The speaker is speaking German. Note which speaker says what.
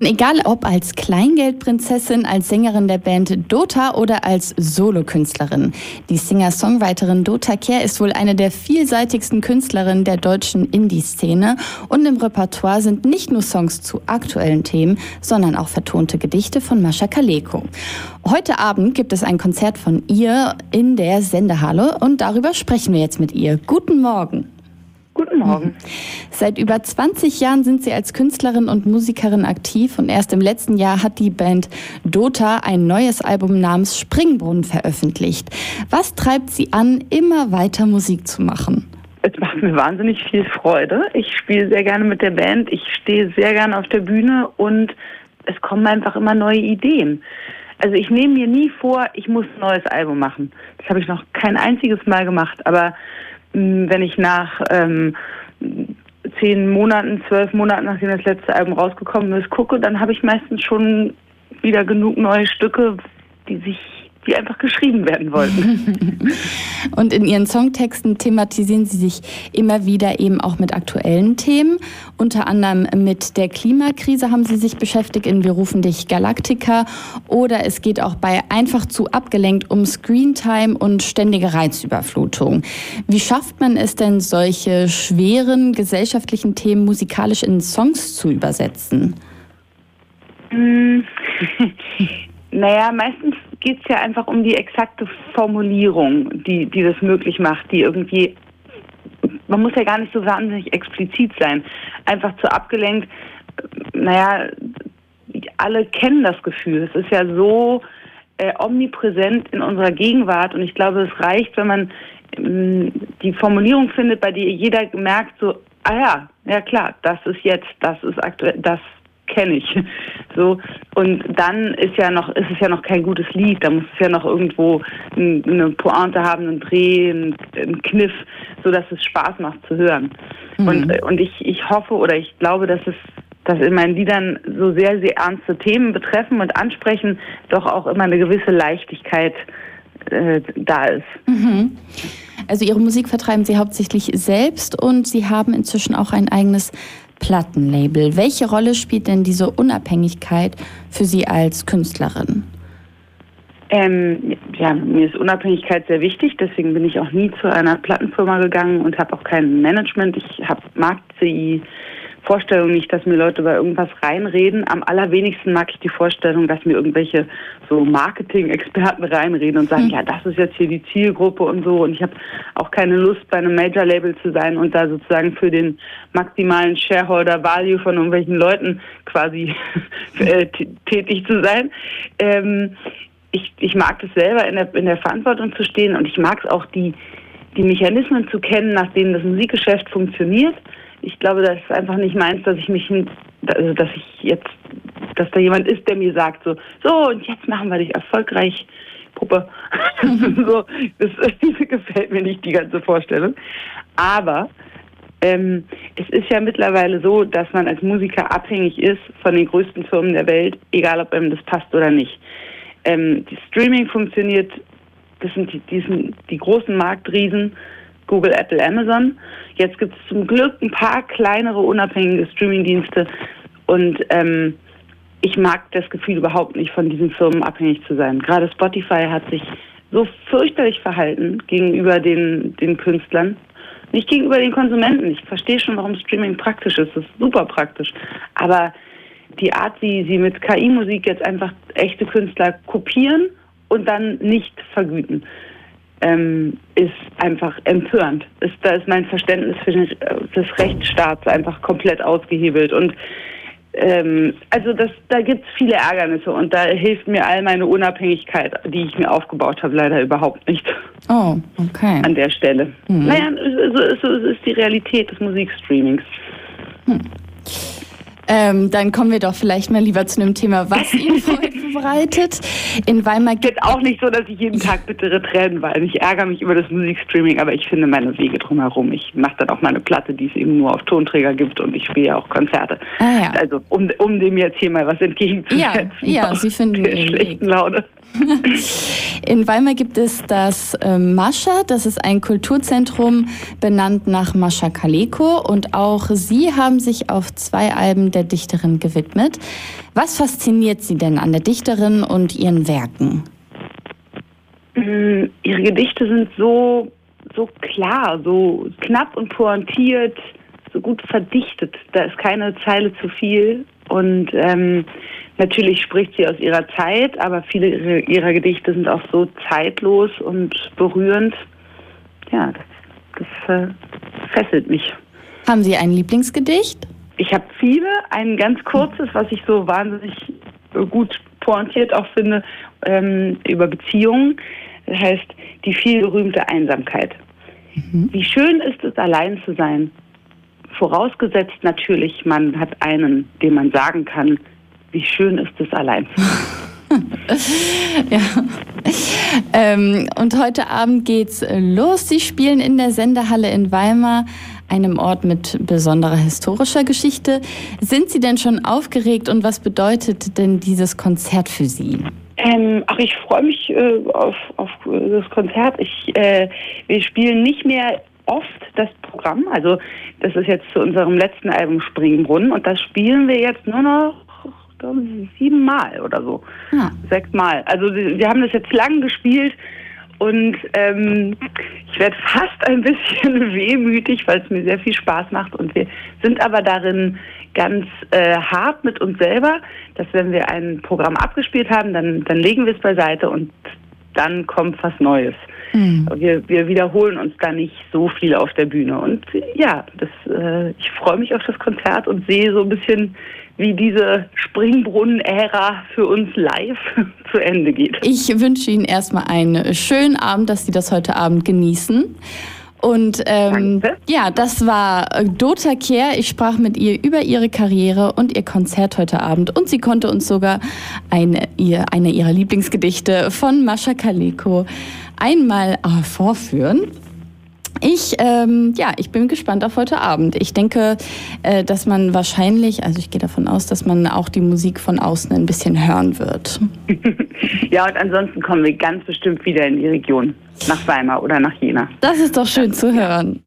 Speaker 1: Egal ob als Kleingeldprinzessin, als Sängerin der Band Dota oder als Solokünstlerin. Die Singer-Songwriterin Dota Kehr ist wohl eine der vielseitigsten Künstlerinnen der deutschen Indie-Szene. Und im Repertoire sind nicht nur Songs zu aktuellen Themen, sondern auch vertonte Gedichte von Mascha Kaleko. Heute Abend gibt es ein Konzert von ihr in der Sendehalle und darüber sprechen wir jetzt mit ihr. Guten Morgen.
Speaker 2: Guten Morgen.
Speaker 1: Seit über 20 Jahren sind Sie als Künstlerin und Musikerin aktiv und erst im letzten Jahr hat die Band Dota ein neues Album namens Springbrunnen veröffentlicht. Was treibt Sie an, immer weiter Musik zu machen?
Speaker 2: Es macht mir wahnsinnig viel Freude. Ich spiele sehr gerne mit der Band, ich stehe sehr gerne auf der Bühne und es kommen einfach immer neue Ideen. Also ich nehme mir nie vor, ich muss ein neues Album machen. Das habe ich noch kein einziges Mal gemacht, aber wenn ich nach 10 Monaten, 12 Monaten, nachdem das letzte Album rausgekommen ist, gucke, dann habe ich meistens schon wieder genug neue Stücke, die einfach geschrieben werden wollten.
Speaker 1: Und in Ihren Songtexten thematisieren Sie sich immer wieder eben auch mit aktuellen Themen. Unter anderem mit der Klimakrise haben Sie sich beschäftigt in Wir rufen dich Galactica. Oder es geht auch bei Einfach zu abgelenkt um Screentime und ständige Reizüberflutung. Wie schafft man es denn, solche schweren gesellschaftlichen Themen musikalisch in Songs zu übersetzen?
Speaker 2: Naja, meistens geht es ja einfach um die exakte Formulierung, die das möglich macht, die irgendwie, man muss ja gar nicht so wahnsinnig explizit sein, einfach zu abgelenkt, naja, alle kennen das Gefühl, es ist ja so omnipräsent in unserer Gegenwart und ich glaube, es reicht, wenn man die Formulierung findet, bei der jeder merkt so, ja klar, das ist jetzt, das ist aktuell, das kenne ich. So, und dann ist es ja noch kein gutes Lied, da muss es ja noch irgendwo eine Pointe haben, einen Dreh, einen Kniff, so dass es Spaß macht zu hören. Mhm. Und ich hoffe oder ich glaube, dass in meinen Liedern so sehr, sehr ernste Themen betreffen und ansprechen, doch auch immer eine gewisse Leichtigkeit da ist.
Speaker 1: Mhm. Also Ihre Musik vertreiben Sie hauptsächlich selbst und Sie haben inzwischen auch ein eigenes Plattenlabel. Welche Rolle spielt denn diese Unabhängigkeit für Sie als Künstlerin?
Speaker 2: Mir ist Unabhängigkeit sehr wichtig, deswegen bin ich auch nie zu einer Plattenfirma gegangen und habe auch kein Management. Ich mag die Vorstellung nicht, dass mir Leute bei irgendwas reinreden. Am allerwenigsten mag ich die Vorstellung, dass mir irgendwelche so Marketing-Experten reinreden und sagen, ja, das ist jetzt hier die Zielgruppe und so. Und ich habe auch keine Lust, bei einem Major-Label zu sein und da sozusagen für den maximalen Shareholder-Value von irgendwelchen Leuten quasi tätig zu sein. Ich mag es selber, in der Verantwortung zu stehen und ich mag es auch, die Mechanismen zu kennen, nach denen das Musikgeschäft funktioniert. Ich glaube, das ist einfach nicht meins, dass da jemand ist, der mir sagt so und jetzt machen wir dich erfolgreich, Puppe. So, das gefällt mir nicht, die ganze Vorstellung. Aber es ist ja mittlerweile so, dass man als Musiker abhängig ist von den größten Firmen der Welt, egal ob einem das passt oder nicht. Die Streaming funktioniert, das sind die großen Marktriesen, Google, Apple, Amazon. Jetzt gibt es zum Glück ein paar kleinere, unabhängige Streamingdienste und ich mag das Gefühl überhaupt nicht, von diesen Firmen abhängig zu sein. Gerade Spotify hat sich so fürchterlich verhalten gegenüber den Künstlern, nicht gegenüber den Konsumenten. Ich verstehe schon, warum Streaming praktisch ist. Das ist super praktisch. Aber die Art, wie sie mit KI-Musik jetzt einfach echte Künstler kopieren und dann nicht vergüten, ist einfach empörend. Da ist mein Verständnis für des Rechtsstaats einfach komplett ausgehebelt. Und da gibt es viele Ärgernisse und da hilft mir all meine Unabhängigkeit, die ich mir aufgebaut habe, leider überhaupt nicht.
Speaker 1: Oh, okay.
Speaker 2: An der Stelle. Mhm. Naja, so ist die Realität des Musikstreamings.
Speaker 1: Dann kommen wir doch vielleicht mal lieber zu einem Thema, was Ihnen Freude vorbereitet. In Weimar
Speaker 2: Jetzt auch nicht so, dass ich jeden Tag bittere Tränen weine. Ich ärgere mich über das Musikstreaming, aber ich finde meine Wege drumherum. Ich mache dann auch mal eine Platte, die es eben nur auf Tonträger gibt und ich spiele ja auch Konzerte.
Speaker 1: Ja.
Speaker 2: Also um dem jetzt hier mal was entgegenzusetzen.
Speaker 1: Ja, Sie finden
Speaker 2: der schlechten Laune.
Speaker 1: In Weimar gibt es das Mascha, das ist ein Kulturzentrum benannt nach Mascha Kaleko und auch Sie haben sich auf 2 Alben der Dichterin gewidmet. Was fasziniert Sie denn an der Dichterin und ihren Werken?
Speaker 2: Ihre Gedichte sind so klar, so knapp und pointiert, so gut verdichtet. Da ist keine Zeile zu viel und natürlich spricht sie aus ihrer Zeit, aber viele ihrer Gedichte sind auch so zeitlos und berührend. Ja, das fesselt mich.
Speaker 1: Haben Sie ein Lieblingsgedicht?
Speaker 2: Ich habe viele. Ein ganz kurzes, was ich so wahnsinnig gut pointiert auch finde, über Beziehungen. Das heißt, die vielgerühmte Einsamkeit. Wie schön ist es, allein zu sein. Vorausgesetzt natürlich, man hat einen, dem man sagen kann, wie schön ist es, allein zu sein.
Speaker 1: Ja. Und heute Abend geht's los. Sie spielen in der Sendehalle in Weimar, einem Ort mit besonderer historischer Geschichte. Sind Sie denn schon aufgeregt und was bedeutet denn dieses Konzert für Sie?
Speaker 2: Ich freue mich auf das Konzert. Wir spielen nicht mehr oft das Programm. Also das ist jetzt zu unserem letzten Album Springbrunnen und das spielen wir jetzt nur noch 7 Mal oder so. 6 Mal. Also wir haben das jetzt lang gespielt und ich werde fast ein bisschen wehmütig, weil es mir sehr viel Spaß macht und wir sind aber darin ganz hart mit uns selber, dass wenn wir ein Programm abgespielt haben, dann legen wir es beiseite und dann kommt was Neues. Wir wiederholen uns da nicht so viel auf der Bühne. Und ja, ich freue mich auf das Konzert und sehe so ein bisschen, wie diese Springbrunnen-Ära für uns live zu Ende geht.
Speaker 1: Ich wünsche Ihnen erstmal einen schönen Abend, dass Sie das heute Abend genießen. Und ja, das war Dota Kehr. Ich sprach mit ihr über ihre Karriere und ihr Konzert heute Abend. Und sie konnte uns sogar eine ihrer Lieblingsgedichte von Mascha Kaleko einmal vorführen. Ich bin gespannt auf heute Abend. Ich denke, dass man wahrscheinlich, also ich gehe davon aus, dass man auch die Musik von außen ein bisschen hören wird.
Speaker 2: Ja, und ansonsten kommen wir ganz bestimmt wieder in die Region, nach Weimar oder nach Jena.
Speaker 1: Das ist doch schön zu hören.